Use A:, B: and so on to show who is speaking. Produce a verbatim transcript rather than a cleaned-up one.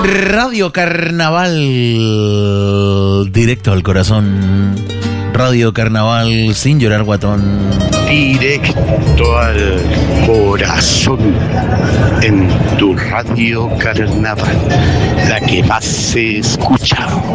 A: Radio Carnaval, directo al corazón. Radio Carnaval, sin llorar, guatón.
B: Directo al corazón, en tu Radio Carnaval, la que más se escucha.